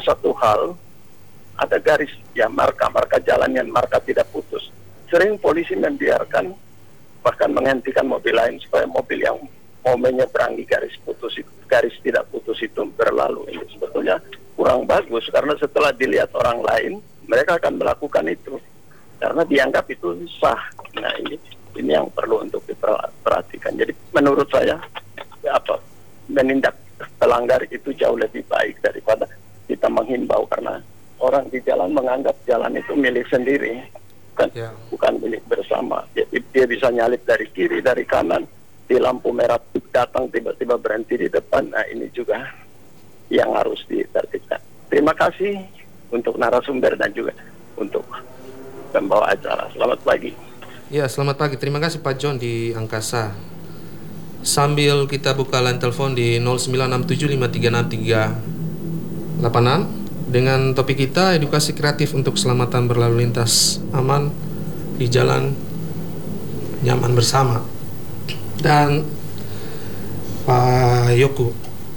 satu hal, ada garis ya marka jalan yang marka tidak putus. Sering polisi membiarkan bahkan menghentikan mobil lain supaya mobil yang mau menyeberangi garis tidak putus itu berlalu. Ini sebetulnya kurang bagus karena setelah dilihat orang lain mereka akan melakukan itu karena dianggap itu sah. Nah ini yang perlu untuk diperhatikan. Jadi menurut saya menindak pelanggar itu jauh lebih baik daripada kita menghimbau karena orang di jalan menganggap jalan itu milik sendiri bukan milik bersama. Dia bisa nyalip dari kiri, dari kanan, di lampu merah datang tiba-tiba berhenti di depan. Nah ini juga yang harus ditertibkan. Terima kasih untuk narasumber dan juga untuk pembawa acara. Selamat pagi. Ya, selamat pagi. Terima kasih Pak John di Angkasa. Sambil kita buka line telepon di 0967536386 dengan topik kita edukasi kreatif untuk keselamatan berlalu lintas aman di jalan, nyaman bersama. Dan Pak Yoku,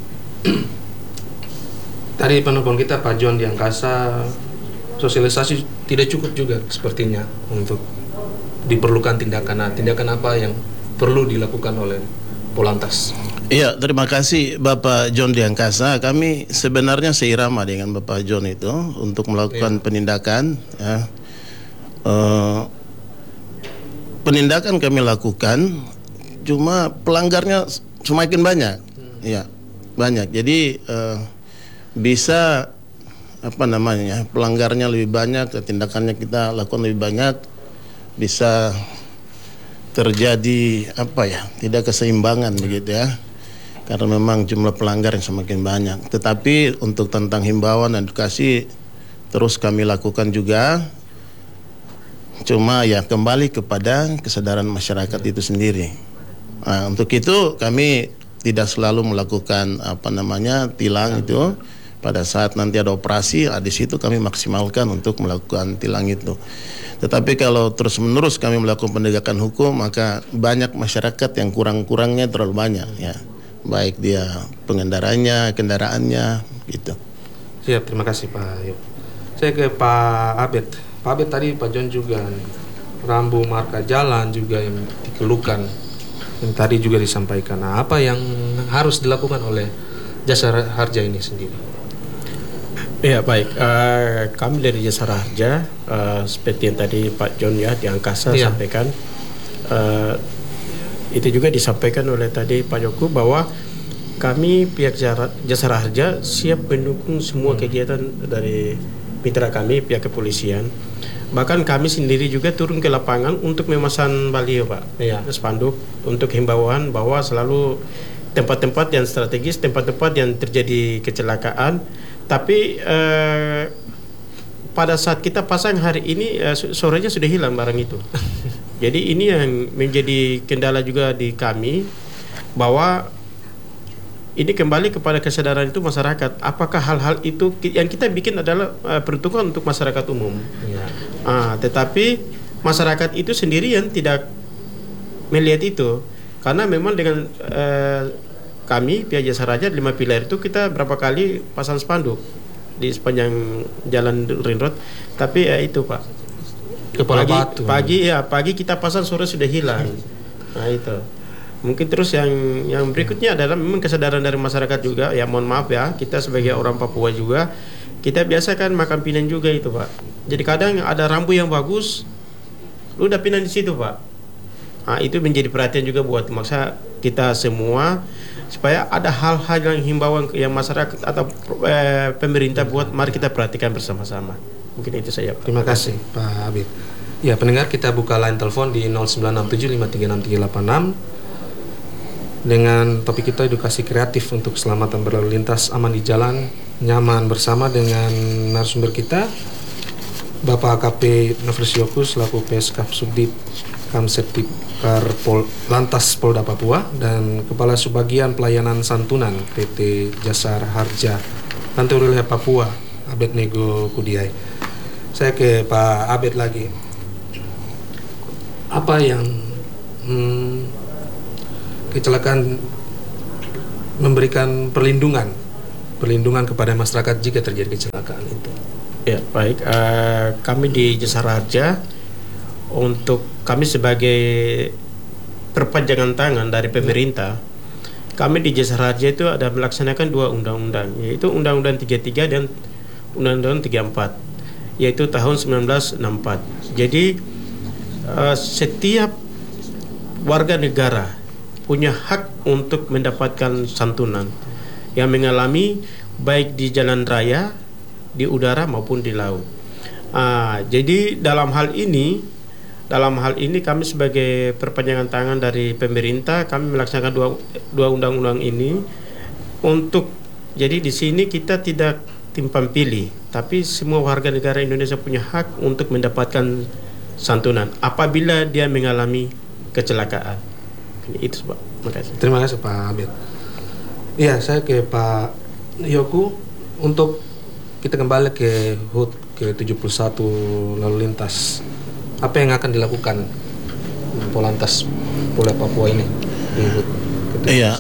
tadi penelpon kita Pak John di Angkasa, sosialisasi tidak cukup juga sepertinya untuk diperlukan tindakan apa yang perlu dilakukan oleh Polantas. Iya, terima kasih Bapak John di Angkasa. Kami sebenarnya seirama dengan Bapak John itu untuk melakukan penindakan. Ya. Penindakan kami lakukan, cuma pelanggarnya semakin banyak. Ya, banyak. Jadi bisa pelanggarnya lebih banyak, tindakannya kita lakukan lebih banyak, bisa terjadi tidak keseimbangan begitu ya, karena memang jumlah pelanggar yang semakin banyak. Tetapi untuk tentang himbauan dan edukasi terus kami lakukan juga, cuma ya kembali kepada kesadaran masyarakat itu sendiri. Nah, untuk itu kami tidak selalu melakukan tilang itu. Pada saat nanti ada operasi, di situ kami maksimalkan untuk melakukan tilang itu. Tetapi kalau terus-menerus kami melakukan penegakan hukum, maka banyak masyarakat yang kurang-kurangnya terlalu banyak ya. Baik dia pengendaranya, kendaraannya gitu. Siap, terima kasih Pak Yuk. Saya ke Pak Abed. Pak Abed tadi Pak John juga rambu marka jalan juga yang dikeluhkan, yang tadi juga disampaikan. Nah, apa yang harus dilakukan oleh Jasara Harja ini sendiri? Ya baik, kami dari Jasara Harja seperti yang tadi Pak John ya di Angkasa sampaikan, itu juga disampaikan oleh tadi Pak Yoku bahwa kami pihak Jasara Harja siap mendukung semua kegiatan dari mitra kami pihak kepolisian. Bahkan kami sendiri juga turun ke lapangan untuk memasang baliho Pak, spanduk untuk himbauan bahwa selalu tempat-tempat yang strategis, tempat-tempat yang terjadi kecelakaan. Tapi pada saat kita pasang hari ini sorenya sudah hilang barang itu. Jadi ini yang menjadi kendala juga di kami, bahwa ini kembali kepada kesadaran itu masyarakat. Apakah hal-hal itu yang kita bikin adalah peruntukan untuk masyarakat umum. Tetapi masyarakat itu sendirian tidak melihat itu, karena memang dengan kami pihak Jasara Harja 5 pilar itu kita berapa kali pasang spanduk di sepanjang jalan Ring Road, tapi itu Pak, pagi kita pasang, sore sudah hilang. Nah itu mungkin. Terus yang berikutnya adalah memang kesadaran dari masyarakat juga ya. Mohon maaf ya, kita sebagai orang Papua juga kita biasakan makan pinan juga itu Pak. Jadi kadang ada rambu yang bagus, lu udah pinan di situ Pak. Nah, itu menjadi perhatian juga buat maksa kita semua, supaya ada hal-hal yang himbauan yang masyarakat atau pemerintah buat, mari kita perhatikan bersama-sama. Mungkin itu saja Pak. Terima kasih Pak Habib. Ya pendengar, kita buka line telepon di 0967536386 dengan topik kita edukasi kreatif untuk keselamatan berlalu lintas aman di jalan, nyaman bersama, dengan narasumber kita Bapak AKP Nofris Yoku selaku PSK Subdit Kamseptip Lantas Polda Papua dan Kepala Subbagian Pelayanan Santunan PT Jasara Harja Lantai Wilayah Papua Abed Nego Kudiai. Saya ke Pak Abed lagi. Apa yang kecelakaan memberikan perlindungan perlindungan kepada masyarakat jika terjadi kecelakaan itu. Ya, baik. Kami di Jasara Harja, untuk kami sebagai perpanjangan tangan dari pemerintah, kami di Jasara Harja itu ada melaksanakan 2 undang-undang, yaitu Undang-Undang 33 dan Undang-Undang 34, yaitu tahun 1964. Jadi setiap warga negara punya hak untuk mendapatkan santunan yang mengalami baik di jalan raya, di udara maupun di laut. Jadi dalam hal ini kami sebagai perpanjangan tangan dari pemerintah, kami melaksanakan dua undang-undang ini untuk, jadi di sini kita tidak timpang pilih, tapi semua warga negara Indonesia punya hak untuk mendapatkan santunan apabila dia mengalami kecelakaan. Itu, Pak. Terima kasih. Terima kasih Pak Abed. Iya, saya ke Pak Yoku untuk kita kembali ke HUT ke-71 lalu lintas. Apa yang akan dilakukan Polantas Polda Papua ini di HUT ke-71? Iya,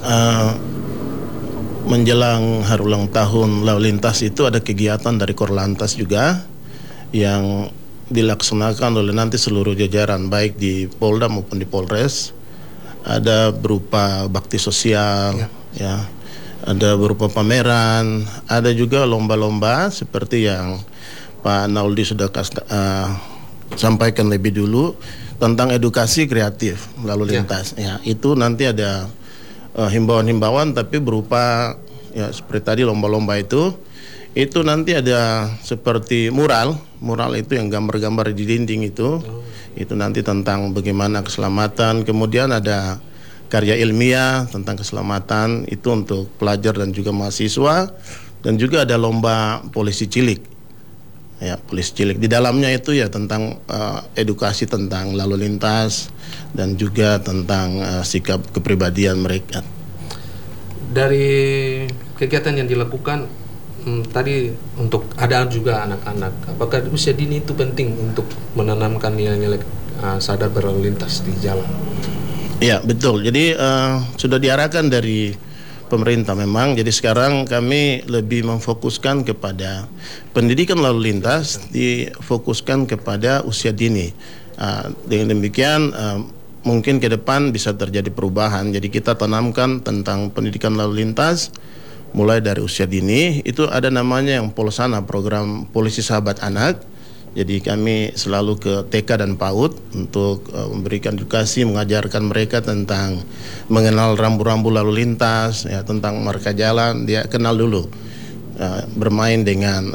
menjelang hari ulang tahun lalu lintas itu ada kegiatan dari Korlantas juga yang dilaksanakan oleh nanti seluruh jajaran baik di Polda maupun di Polres. Ada berupa bakti sosial, ya, ada berupa pameran, ada juga lomba-lomba seperti yang Pak Nauldi sudah sampaikan lebih dulu tentang edukasi kreatif lalu lintas. Ya, itu nanti ada himbauan-himbauan, tapi berupa ya seperti tadi lomba-lomba itu nanti ada seperti mural itu yang gambar-gambar di dinding itu nanti tentang bagaimana keselamatan. Kemudian ada karya ilmiah tentang keselamatan itu untuk pelajar dan juga mahasiswa, dan juga ada lomba polisi cilik. Ya, polisi cilik di dalamnya itu ya tentang edukasi tentang lalu lintas dan juga tentang sikap kepribadian mereka. Dari kegiatan yang dilakukan tadi untuk ada juga anak-anak, apakah usia dini itu penting untuk menanamkan nilai-nilai sadar berlalu lintas di jalan? Ya, betul. Jadi sudah diarahkan dari pemerintah memang. Jadi sekarang kami lebih memfokuskan kepada pendidikan lalu lintas, difokuskan kepada usia dini. Dengan demikian mungkin ke depan bisa terjadi perubahan. Jadi kita tanamkan tentang pendidikan lalu lintas mulai dari usia dini. Itu ada namanya yang Polsana, program Polisi Sahabat Anak. Jadi kami selalu ke TK dan PAUD untuk memberikan edukasi, mengajarkan mereka tentang mengenal rambu-rambu lalu lintas, ya, tentang marka jalan. Dia kenal dulu, bermain dengan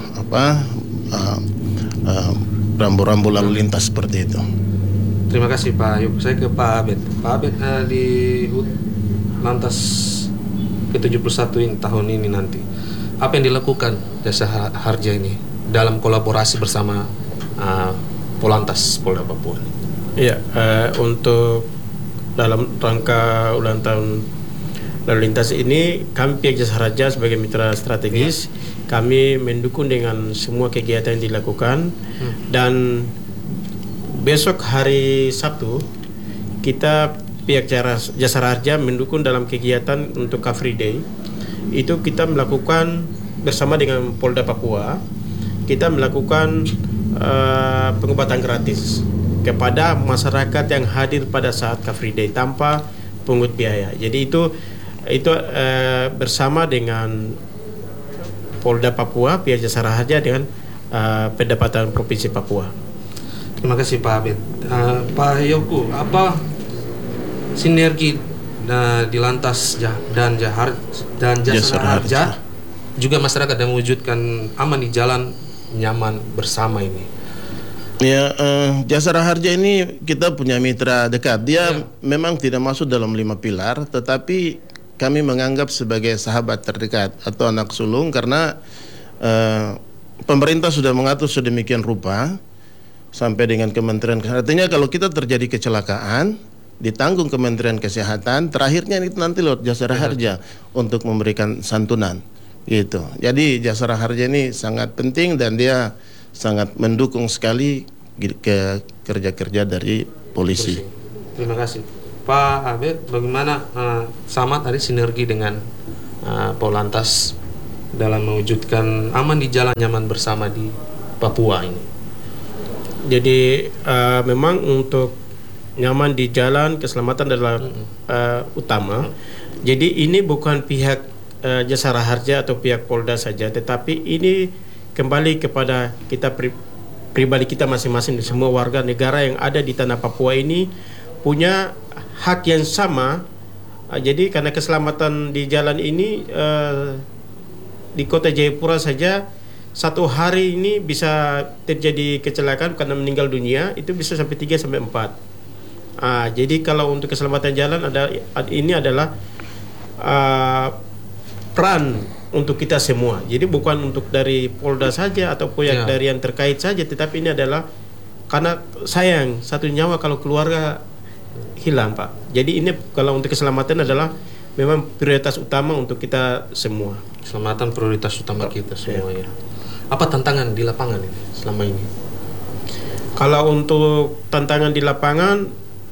rambu-rambu lalu lintas seperti itu. Terima kasih Pak Yuk. Saya ke Pak Abed. Pak Abed, di HUT Lantas ke-71 ini tahun ini nanti, apa yang dilakukan Jasara Harja ini dalam kolaborasi bersama Polantas Polda Papua? Iya, untuk dalam rangka ulang tahun lalu lintas ini, kami pihak Jasara Harja sebagai mitra strategis, kami mendukung dengan semua kegiatan yang dilakukan. Dan besok hari Sabtu kita pihak Jasara Harja mendukung dalam kegiatan untuk Car Free Day. Itu kita melakukan bersama dengan Polda Papua, kita melakukan pengobatan gratis kepada masyarakat yang hadir pada saat Car Free Day tanpa pungut biaya. Jadi itu bersama dengan Polda Papua, pihak Jasara Harja dengan Pendapatan Provinsi Papua. Terima kasih Pak Abed. Pak Yoku, apa sinergi di Lantas dan Jasara Harja juga masyarakat yang mewujudkan aman di jalan, nyaman bersama ini? Ya, Jasara Harja ini kita punya mitra dekat. Dia memang tidak masuk dalam 5 pilar, tetapi kami menganggap sebagai sahabat terdekat atau anak sulung, karena pemerintah sudah mengatur sedemikian rupa sampai dengan Kementerian Kesehatan. Artinya kalau kita terjadi kecelakaan, ditanggung Kementerian Kesehatan, terakhirnya itu nanti lewat Jasara Harja untuk memberikan santunan, gitu. Jadi Jasara Harja ini sangat penting dan dia sangat mendukung sekali ke kerja-kerja dari polisi. Terima kasih Pak Abed. Bagaimana sama tadi sinergi dengan Polantas dalam mewujudkan aman di jalan, nyaman bersama di Papua ini? Jadi memang untuk nyaman di jalan, keselamatan adalah utama. Jadi ini bukan pihak Jasara Harja atau pihak Polda saja, tetapi ini kembali kepada kita pribadi kita masing-masing. Semua warga negara yang ada di tanah Papua ini punya hak yang sama. Jadi karena keselamatan di jalan ini di kota Jayapura saja satu hari ini bisa terjadi kecelakaan karena meninggal dunia itu bisa sampai 3 sampai 4. Jadi kalau untuk keselamatan jalan ini adalah peran untuk kita semua. Jadi bukan untuk dari Polda saja atau pihak dari yang terkait saja, tetapi ini adalah karena sayang satu nyawa kalau keluarga hilang, Pak. Jadi ini kalau untuk keselamatan adalah memang prioritas utama untuk kita semua. Keselamatan prioritas utama kita semua ya. Apa tantangan di lapangan ini selama ini? Kalau untuk tantangan di lapangan,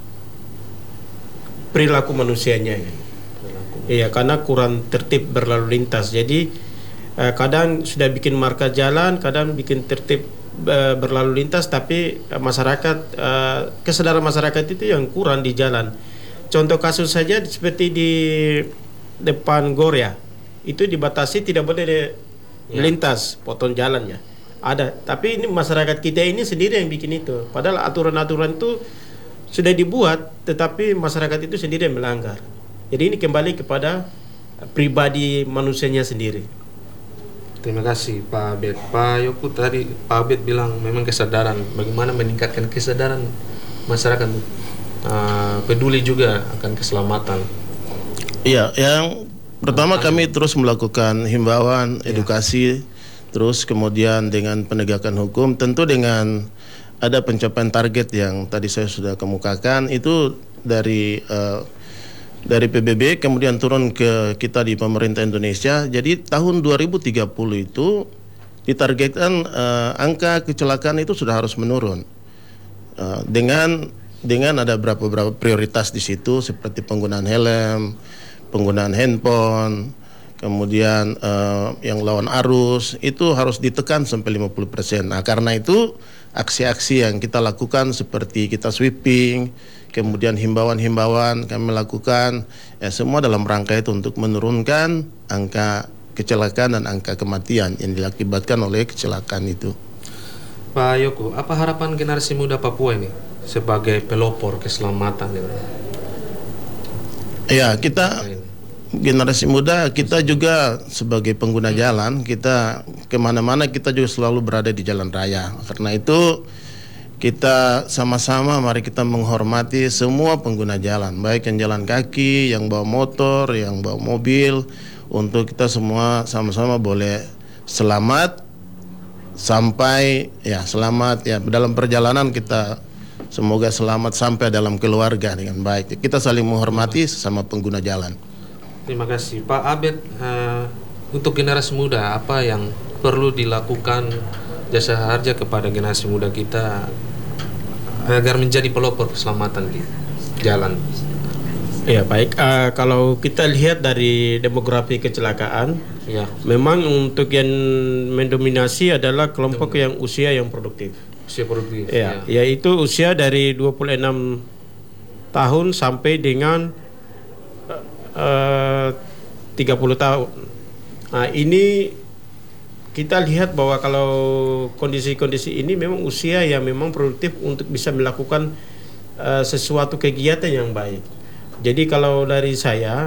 perilaku manusianya ya. Iya, karena kurang tertib berlalu lintas. Jadi kadang sudah bikin marka jalan, kadang bikin tertib berlalu lintas, tapi masyarakat kesadaran masyarakat itu yang kurang di jalan. Contoh kasus saja seperti di depan GOR ya, itu dibatasi tidak boleh melintas, potong jalannya. Ada, tapi ini masyarakat kita ini sendiri yang bikin itu. Padahal aturan-aturan itu sudah dibuat, tetapi masyarakat itu sendiri yang melanggar. Jadi ini kembali kepada pribadi manusianya sendiri. Terima kasih Pak Abed. Pak Yoku tadi Pak Abed bilang memang kesadaran, bagaimana meningkatkan kesadaran masyarakat peduli juga akan keselamatan. Iya, yang pertama kami terus melakukan himbauan, edukasi, terus kemudian dengan penegakan hukum, tentu dengan ada pencapaian target yang tadi saya sudah kemukakan itu dari PBB kemudian turun ke kita di pemerintah Indonesia. Jadi tahun 2030 itu ditargetkan angka kecelakaan itu sudah harus menurun. Dengan ada beberapa prioritas di situ seperti penggunaan helm, penggunaan handphone, kemudian yang lawan arus itu harus ditekan sampai 50%. Nah, karena itu aksi-aksi yang kita lakukan seperti kita sweeping, kemudian himbauan-himbauan kami lakukan, ya semua dalam rangka itu untuk menurunkan angka kecelakaan dan angka kematian yang diakibatkan oleh kecelakaan itu. Pak Yoko, apa harapan generasi muda Papua ini sebagai pelopor keselamatan ini? Ya, kita generasi muda, kita juga sebagai pengguna jalan, kita kemana-mana kita juga selalu berada di jalan raya. Karena itu kita sama-sama mari kita menghormati semua pengguna jalan, baik yang jalan kaki, yang bawa motor, yang bawa mobil, untuk kita semua sama-sama boleh selamat sampai selamat dalam perjalanan kita semoga selamat sampai dalam keluarga dengan baik. Kita saling menghormati sesama pengguna jalan. Terima kasih Pak Abed. Untuk generasi muda, apa yang perlu dilakukan Jasa Harja kepada generasi muda kita agar menjadi pelopor keselamatan di jalan? Ya baik, kalau kita lihat dari demografi kecelakaan, memang untuk yang mendominasi adalah kelompok yang usia yang produktif. Usia produktif. Yaitu usia dari 26 tahun sampai dengan 30 tahun. Nah, ini kita lihat bahwa kalau kondisi-kondisi ini memang usia yang memang produktif untuk bisa melakukan sesuatu kegiatan yang baik. Jadi kalau dari saya,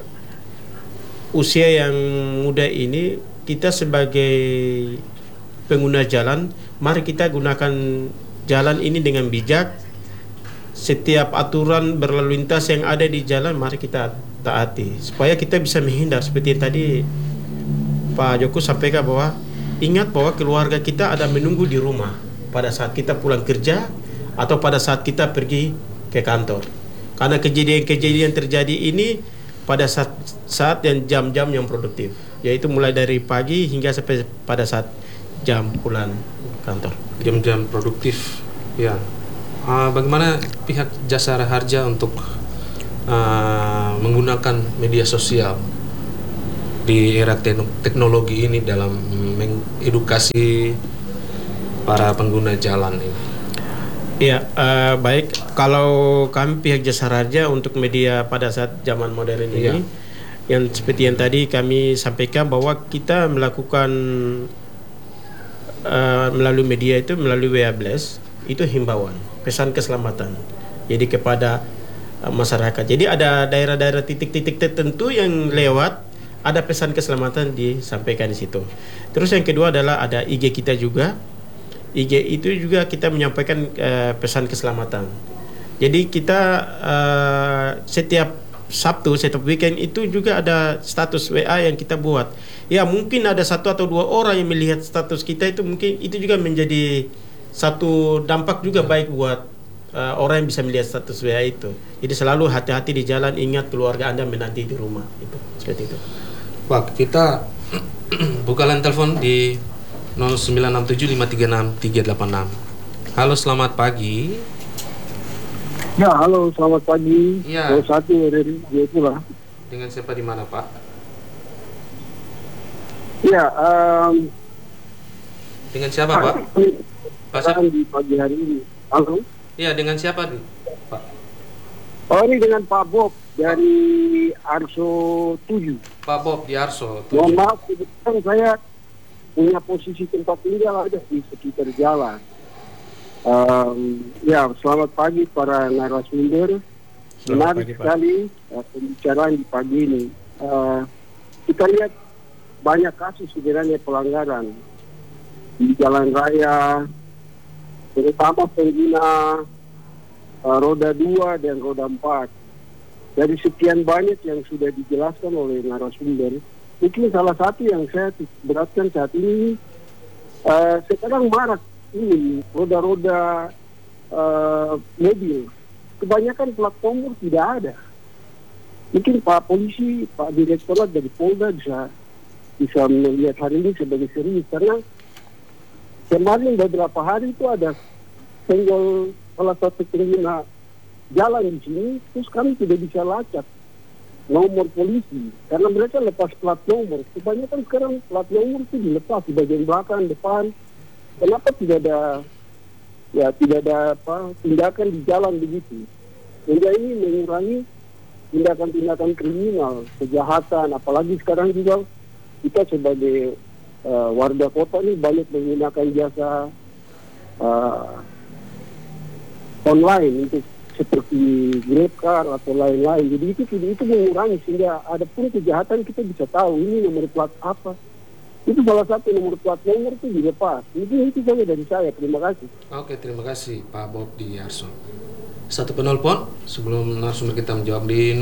usia yang muda ini kita sebagai pengguna jalan, mari kita gunakan jalan ini dengan bijak. Setiap aturan berlalu lintas yang ada di jalan mari kita taati supaya kita bisa menghindar seperti yang tadi Pak Joko sampaikan, bahwa ingat bahwa keluarga kita ada menunggu di rumah pada saat kita pulang kerja atau pada saat kita pergi ke kantor. Karena kejadian-kejadian terjadi ini pada saat yang jam-jam yang produktif, yaitu mulai dari pagi hingga sampai pada saat jam pulang kantor. Jam-jam produktif, ya. Bagaimana pihak Jasara Harja untuk menggunakan media sosial di era teknologi ini dalam mengedukasi para pengguna jalan ini? Ya, baik. Kalau kami pihak Jasa Raja untuk media pada saat zaman modern ini, yang seperti yang tadi kami sampaikan bahwa kita melakukan melalui media itu, melalui WA Blast, itu himbauan, pesan keselamatan. Jadi kepada masyarakat. Jadi ada daerah-daerah titik-titik tertentu yang lewat, ada pesan keselamatan disampaikan di situ. Terus yang kedua adalah ada IG kita juga. IG itu juga kita menyampaikan pesan keselamatan. Jadi kita setiap Sabtu, setiap weekend itu juga ada status WA yang kita buat. Ya mungkin ada 1 atau 2 orang yang melihat status kita, itu mungkin itu juga menjadi satu dampak juga baik buat orang yang bisa melihat status WA itu. Jadi selalu hati-hati di jalan, ingat keluarga Anda menanti di rumah. Itu seperti itu. Pak, kita buka line telepon di 0967536386. Halo, selamat pagi. Ya, halo, selamat pagi. Ya. Satu dari Jayapura. Dengan siapa di mana, Pak? Ya, dengan siapa, Pak? Pak siapa? Di pagi hari ini. Halo. Ya, dengan siapa, Pak? Oh, ini dengan Pak Bob dari Arso 7. Pak Bob di Arso 7. Mohon maaf, kebetulan saya punya posisi tempat tinggal ada di sekitar jalan. Ya, selamat pagi para narasumber. Menarik sekali pembicaraan di pagi ini. Kita lihat banyak kasus sebenarnya pelanggaran di jalan raya, terutama pengguna roda 2 dan roda 4. Dari sekian banyak yang sudah dijelaskan oleh narasumber, mungkin salah satu yang saya beratkan saat ini, sekarang marak ini roda-roda mobil, kebanyakan plat nomor tidak ada. Mungkin Pak Polisi, Pak Direktorat dari Polda bisa melihat hari ini sebagai serius, karena kemarin beberapa hari itu ada senggol salah satu pengguna jalan di sini, terus kami tidak bisa lacak nomor polisi karena mereka lepas plat nomor. Kebanyakan sekarang plat nomor itu dilepas di bagian belakang, depan. Kenapa tidak ada tindakan di jalan begitu? Sehingga ini mengurangi tindakan-tindakan kriminal, kejahatan. Apalagi sekarang juga kita sebagai warga kota ini banyak menggunakan jasa online untuk seperti GrabCar atau lain-lain. Jadi itu mengurangi, sehingga ada pun kejahatan kita bisa tahu ini nomor plat apa. Itu salah satu nomor plat nomor itu dilepas. Itu saja dari saya. Terima kasih. Oke, terima kasih Pak Bob di Arso. Satu penelpon sebelum narasumber kita menjawab di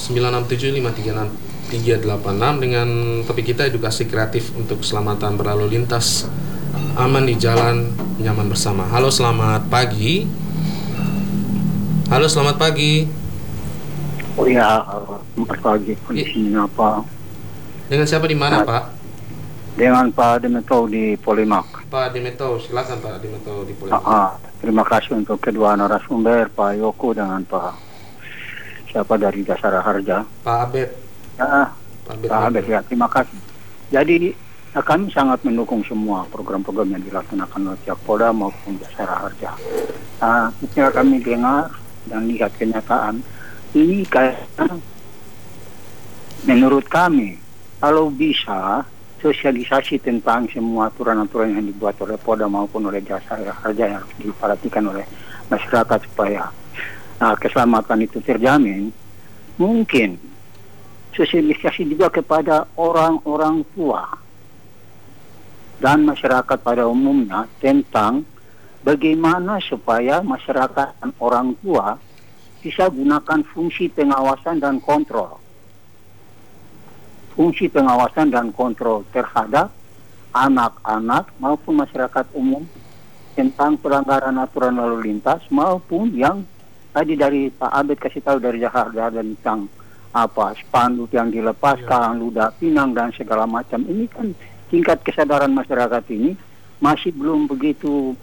0967536386 dengan topik kita edukasi kreatif untuk keselamatan berlalu lintas, aman di jalan, nyaman bersama. Halo, selamat pagi. Halo, selamat pagi. Oh ya, selamat pagi. Kondisinya apa? Dengan siapa di mana, Pak? Dengan Pak Demeto di Polimak. Pak Demeto, silakan Pak Demeto di Polimak. Terima kasih untuk kedua narasumber, Pak Yoko dengan Pak siapa dari Jasa Harja. Pak Abed. Ya, Pak Abed ya, terima kasih. Jadi kami sangat mendukung semua program-program yang dilaksanakan oleh pihak Polda maupun Jasa Harja. Ketika kami dengar dan lihat kenyataan ini, kayaknya menurut kami kalau bisa sosialisasi tentang semua aturan-aturan yang dibuat oleh Polda maupun oleh Jasa Harja yang harus diperhatikan oleh masyarakat supaya keselamatan itu terjamin. Mungkin sosialisasi juga kepada orang-orang tua dan masyarakat pada umumnya tentang bagaimana supaya masyarakat dan orang tua bisa gunakan fungsi pengawasan dan kontrol. Fungsi pengawasan dan kontrol terhadap anak-anak maupun masyarakat umum tentang pelanggaran aturan lalu lintas maupun yang tadi dari Pak Abed kasih tahu dari Jakarta tentang spanduk yang dilepaskan, ludah pinang dan segala macam. Ini kan tingkat kesadaran masyarakat ini masih belum begitu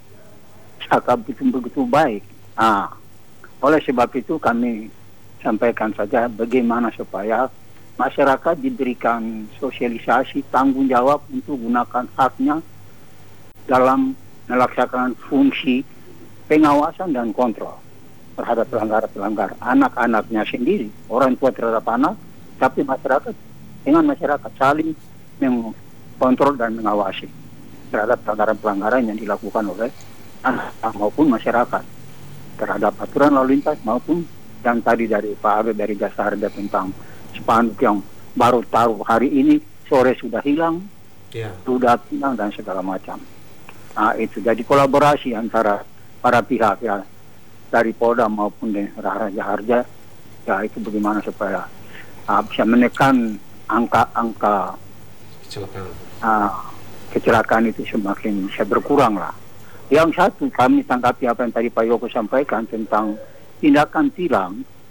baik. Oleh sebab itu kami sampaikan saja bagaimana supaya masyarakat diberikan sosialisasi tanggung jawab untuk gunakan haknya dalam melaksanakan fungsi pengawasan dan kontrol terhadap pelanggar-pelanggar, anak-anaknya sendiri, orang tua terhadap anak, tapi masyarakat dengan masyarakat saling mengkontrol dan mengawasi terhadap pelanggaran-pelanggaran yang dilakukan oleh anak maupun masyarakat terhadap aturan lalu lintas maupun yang tadi dari Pak Abe dari Jasa Harja tentang spanduk yang baru taruh hari ini sore sudah hilang, sudah hilang dan segala macam. Nah itu jadi kolaborasi antara para pihak ya dari Polda maupun dari Raja Harja ya itu bagaimana supaya bisa menekan angka kecelakaan itu semakin bisa berkurang lah. Yang satu kami tanggapi apa yang tadi Pak Yoko sampaikan tentang tindakan tilang